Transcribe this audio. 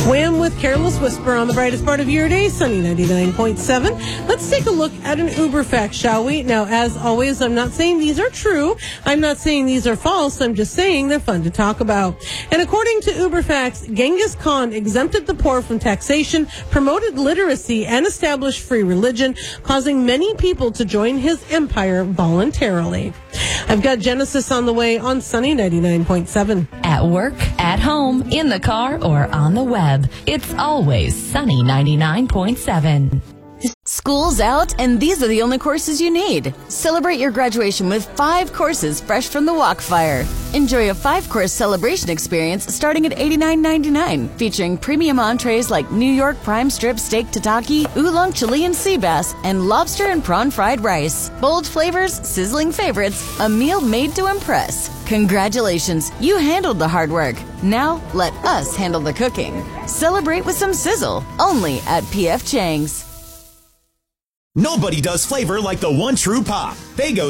Wham with Careless Whisper on the brightest part of your day, sunny 99.7. Let's take a look at an Uber fact, shall we? Now, as always, I'm not saying these are true. I'm not saying these are false. I'm just saying they're fun to talk about. And according to Uber facts, Genghis Khan exempted the poor from taxation, promoted literacy, and established free religion, causing many people to join his empire voluntarily. I've got Genesis on the way on sunny 99.7. At work, at home, in the car, or on the web. It's always sunny 99.7. School's out, and these are the only courses you need. Celebrate your graduation with 5 courses fresh from the Walkfire. Enjoy a 5-course celebration experience starting at $89.99, featuring premium entrees like New York prime strip steak tataki, oolong Chilean sea bass, and lobster and prawn fried rice. Bold flavors, sizzling favorites, a meal made to impress. Congratulations, you handled the hard work. Now, let us handle the cooking. Celebrate with some sizzle, only at P.F. Chang's. Nobody does flavor like the One True Pop. They go